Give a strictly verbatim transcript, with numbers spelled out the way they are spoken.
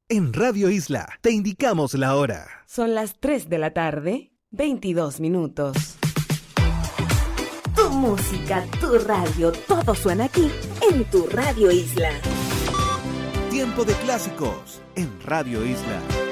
En Radio Isla te indicamos la hora. Son las tres de la tarde, veintidós minutos. Tu música, tu radio, todo suena aquí en tu Radio Isla. Tiempo de clásicos en Radio Isla.